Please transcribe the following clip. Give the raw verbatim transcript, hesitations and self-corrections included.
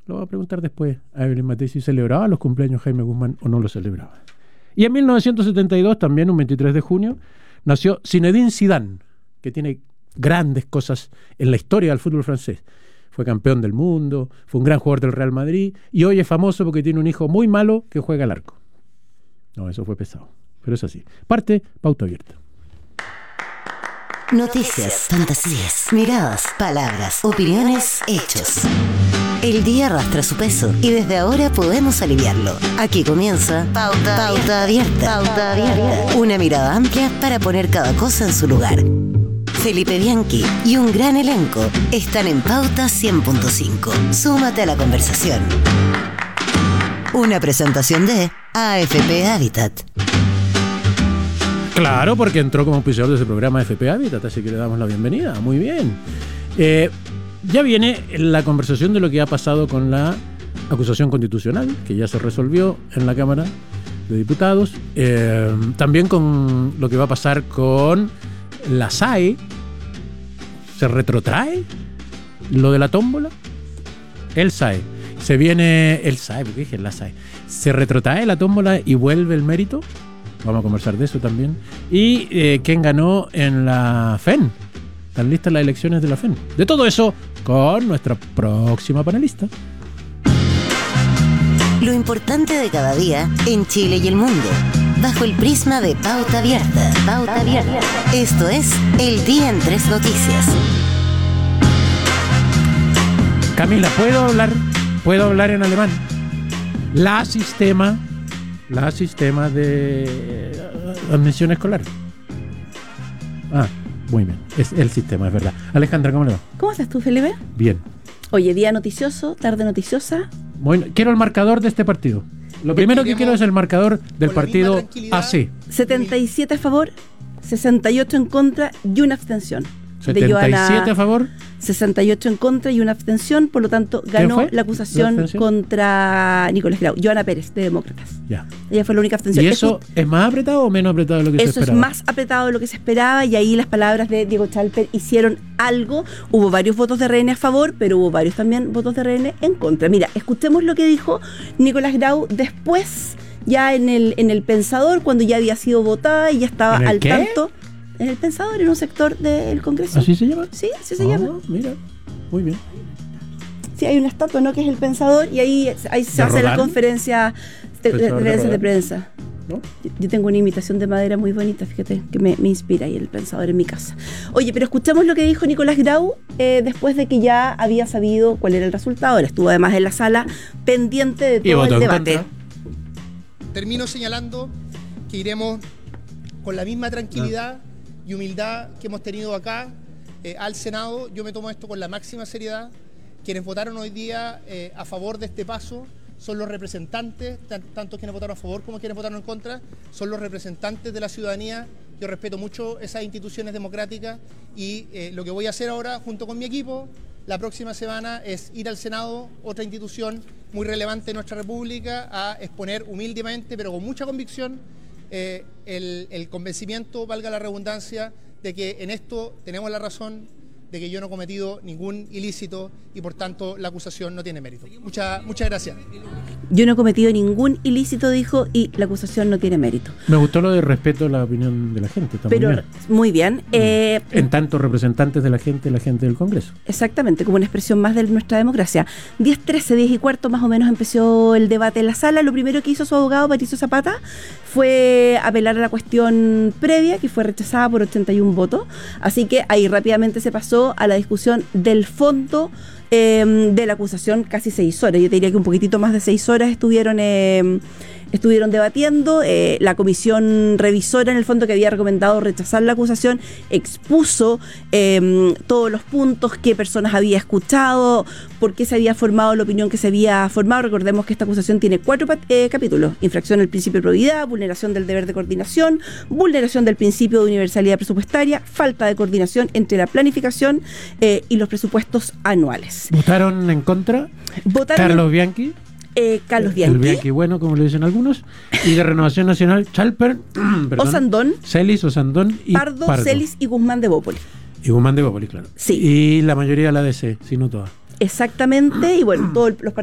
Lo voy a preguntar después a Evelyn Matei si celebraba los cumpleaños Jaime Guzmán o no lo celebraba. Y en mil novecientos setenta y dos, también un veintitrés de junio, nació Zinedine Zidane, que tiene grandes cosas en la historia del fútbol francés. Fue campeón del mundo, fue un gran jugador del Real Madrid y hoy es famoso porque tiene un hijo muy malo que juega al arco. No, eso fue pesado, pero es así. Parte Pauta Abierta. Noticias, fantasías, miradas, palabras, opiniones, hechos. El día arrastra su peso y desde ahora podemos aliviarlo. Aquí comienza Pauta, Pauta Abierta. Pauta Abierta. Una mirada amplia para poner cada cosa en su lugar. Felipe Bianchi y un gran elenco están en Pauta cien punto cinco. Súmate a la conversación. Una presentación de A F P Habitat. Claro, porque entró como auspiciador de ese programa A F P Habitat, así que le damos la bienvenida. Muy bien. Eh, ya viene la conversación de lo que ha pasado con la acusación constitucional, que ya se resolvió en la Cámara de Diputados. Eh, también con lo que va a pasar con la S A E. ¿Se retrotrae lo de la tómbola? El S A E. Se viene el S A E, porque dije la S A E. ¿Se retrotrae la tómbola y vuelve el mérito? Vamos a conversar de eso también. Y eh, quién ganó en la F E N. ¿Están listas las elecciones de la F E N? De todo eso con nuestra próxima panelista. Lo importante de cada día en Chile y el mundo, bajo el prisma de Pauta Abierta. Pauta Abierta. Esto es El Día en Tres Noticias. Camila, ¿puedo hablar? ¿Puedo hablar en alemán? La sistema, la sistema de admisión escolar. Ah, muy bien. Es el sistema, es verdad. Alejandra, ¿cómo le va? ¿Cómo estás tú, Felipe? Bien. Oye, día noticioso, tarde noticiosa. Bueno, quiero el marcador de este partido. Lo primero que quiero es el marcador del partido A C. setenta y siete a favor, sesenta y ocho en contra y una abstención. setenta y siete a favor, sesenta y ocho en contra y una abstención. Por lo tanto, ganó la acusación ¿La contra Nicolás Grau. Joana Pérez, de Demócratas. Ya. Ella fue la única abstención. ¿Y eso es, es más apretado o menos apretado de lo que se esperaba? Eso es más apretado de lo que se esperaba, y ahí las palabras de Diego Chalper hicieron algo. Hubo varios votos de R N a favor, pero hubo varios también votos de R N en contra. Mira, escuchemos lo que dijo Nicolás Grau después, ya en el, en el Pensador, cuando ya había sido votada y ya estaba al qué? tanto. En el Pensador, en un sector del Congreso. ¿Así se llama? Sí, así se oh, llama. Mira, muy bien. Sí, hay una estatua, ¿no? Que es el Pensador, y ahí, ahí se hace la conferencia de, de, de, de, de prensa. ¿No? Yo, yo tengo una imitación de madera muy bonita, fíjate, que me, me inspira ahí el Pensador en mi casa. Oye, pero escuchamos lo que dijo Nicolás Grau eh, después de que ya había sabido cuál era el resultado. Él estuvo además en la sala pendiente de todo el debate. Termino señalando que iremos con la misma tranquilidad no. y humildad que hemos tenido acá eh, al Senado. Yo me tomo esto con la máxima seriedad. Quienes votaron hoy día eh, a favor de este paso son los representantes, t- tanto quienes votaron a favor como quienes votaron en contra, son los representantes de la ciudadanía. Yo respeto mucho esas instituciones democráticas y eh, lo que voy a hacer ahora junto con mi equipo la próxima semana es ir al Senado, otra institución muy relevante en nuestra república, a exponer humildemente pero con mucha convicción eh, el, el convencimiento, valga la redundancia, de que en esto tenemos la razón, de que yo no he cometido ningún ilícito y por tanto la acusación no tiene mérito. Mucha, muchas gracias. Yo no he cometido ningún ilícito, dijo, y la acusación no tiene mérito. Me gustó lo de respeto a la opinión de la gente. Está Pero muy bien. Muy bien. Eh, en tanto representantes de la gente, la gente del Congreso. Exactamente, como una expresión más de nuestra democracia. diez trece, diez y cuarto más o menos empezó el debate en la sala. Lo primero que hizo su abogado, Patricio Zapata, fue apelar a la cuestión previa, que fue rechazada por ochenta y un votos. Así que ahí rápidamente se pasó a la discusión del fondo eh, de la acusación, casi seis horas. Yo te diría que un poquitito más de seis horas estuvieron eh, estuvieron debatiendo. Eh, la comisión revisora, en el fondo, que había recomendado rechazar la acusación, expuso eh, todos los puntos, qué personas había escuchado, por qué se había formado la opinión que se había formado. Recordemos que esta acusación tiene cuatro eh, capítulos: infracción del principio de probidad, vulneración del deber de coordinación, vulneración del principio de universalidad presupuestaria, falta de coordinación entre la planificación eh, y los presupuestos anuales. ¿Votaron en contra? ¿Votaron Carlos Bianchi? Eh, Carlos Bianchi. El Bianchi bueno, como le dicen algunos. Y de Renovación Nacional, Chalper, perdón, Osandón, Celis, Osandón y Pardo, Pardo. Celis y Guzmán de Bópoli. Y Guzmán de Bópoli, claro. Sí. Y la mayoría de la D C, si no todas. Exactamente, y bueno, todos los